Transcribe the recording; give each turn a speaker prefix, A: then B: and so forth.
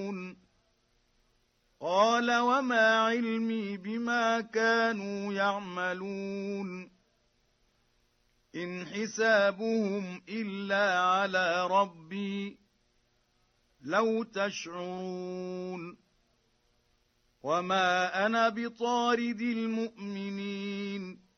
A: قال وما علمي بما كانوا يعملون إن حسابهم إلا على ربي لو تشعرون وما أنا بطارد المؤمنين